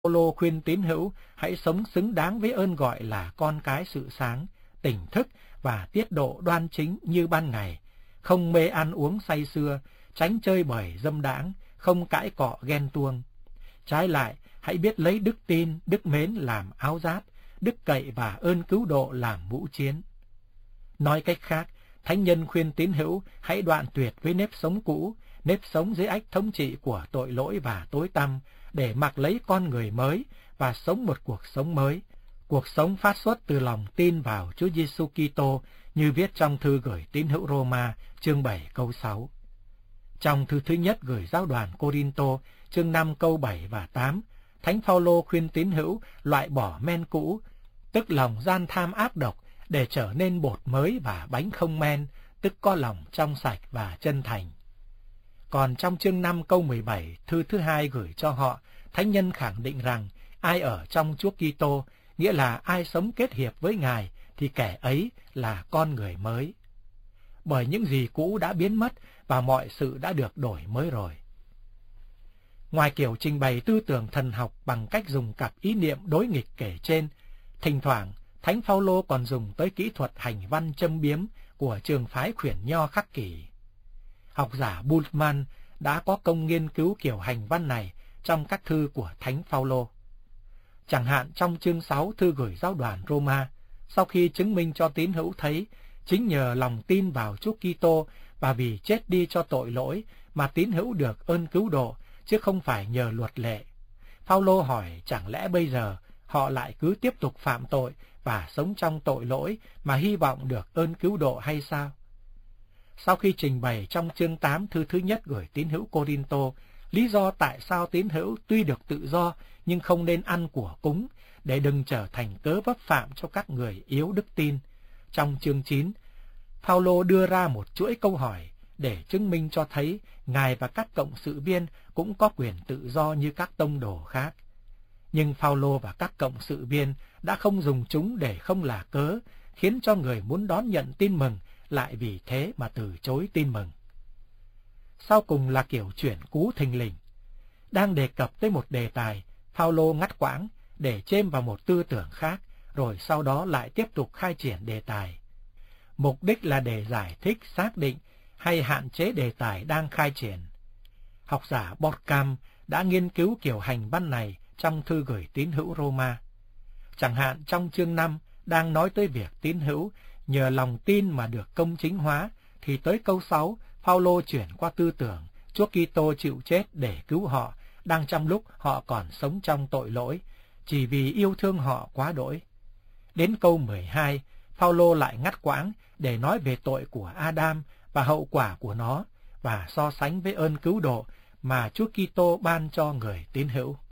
Phaolô khuyên tín hữu hãy sống xứng đáng với ơn gọi là con cái sự sáng, tỉnh thức và tiết độ đoan chính như ban ngày, không mê ăn uống say sưa, tránh chơi bời dâm đãng, không cãi cọ ghen tuông. Trái lại, hãy biết lấy đức tin, đức mến làm áo giáp, đức cậy và ơn cứu độ làm mũ chiến. Nói cách khác, thánh nhân khuyên tín hữu hãy đoạn tuyệt với nếp sống cũ, nếp sống dưới ách thống trị của tội lỗi và tối tăm, để mặc lấy con người mới và sống một cuộc sống mới. Cuộc sống phát xuất từ lòng tin vào Chúa Giêsu Kitô, như viết trong thư gửi tín hữu Roma, chương 7 câu 6. Trong thư thứ nhất gửi giáo đoàn Cô-rin-tô, chương 5 câu 7 và 8, Thánh Phaolô khuyên tín hữu loại bỏ men cũ, tức lòng gian tham ác độc, để trở nên bột mới và bánh không men, tức có lòng trong sạch và chân thành. Còn trong chương 5 câu 17, thư thứ hai gửi cho họ, thánh nhân khẳng định rằng ai ở trong Chúa Kitô, nghĩa là ai sống kết hiệp với Ngài, thì kẻ ấy là con người mới. Bởi những gì cũ đã biến mất và mọi sự đã được đổi mới rồi. Ngoài kiểu trình bày tư tưởng thần học bằng cách dùng cặp ý niệm đối nghịch kể trên, thỉnh thoảng Thánh Phaolô còn dùng tới kỹ thuật hành văn châm biếm của trường phái khuyển nho khắc kỷ. Học giả Bultmann đã có công nghiên cứu kiểu hành văn này trong các thư của Thánh Phaolô. Chẳng hạn trong chương 6 thư gửi giáo đoàn Roma, sau khi chứng minh cho tín hữu thấy chính nhờ lòng tin vào Chúa Kitô và vì chết đi cho tội lỗi mà tín hữu được ơn cứu độ, chứ không phải nhờ luật lệ, Phaolô hỏi chẳng lẽ bây giờ họ lại cứ tiếp tục phạm tội và sống trong tội lỗi mà hy vọng được ơn cứu độ hay sao? Sau khi trình bày trong chương 8 thư thứ nhất gửi tín hữu Cô-rin-tô, lý do tại sao tín hữu tuy được tự do nhưng không nên ăn của cúng, để đừng trở thành cớ vấp phạm cho các người yếu đức tin, trong chương 9, Phaolô đưa ra một chuỗi câu hỏi để chứng minh cho thấy Ngài và các cộng sự viên cũng có quyền tự do như các tông đồ khác. Nhưng Phaolô và các cộng sự viên đã không dùng chúng để không là cớ, khiến cho người muốn đón nhận tin mừng lại vì thế mà từ chối tin mừng. Sau cùng là kiểu chuyển cú thình lình. Đang đề cập tới một đề tài, Phaolô ngắt quãng để chêm vào một tư tưởng khác, rồi sau đó lại tiếp tục khai triển đề tài. Mục đích là để giải thích, xác định hay hạn chế đề tài đang khai triển. Học giả Borkham đã nghiên cứu kiểu hành văn này trong thư gửi tín hữu Roma. Chẳng hạn trong chương 5 đang nói tới việc tín hữu nhờ lòng tin mà được công chính hóa, thì tới câu 6 Phaolô chuyển qua tư tưởng Chúa Kitô chịu chết để cứu họ, đang trong lúc họ còn sống trong tội lỗi, chỉ vì yêu thương họ quá đỗi. Đến câu 12, Phaolô lại ngắt quãng để nói về tội của Adam và hậu quả của nó, và so sánh với ơn cứu độ mà Chúa Kitô ban cho người tín hữu.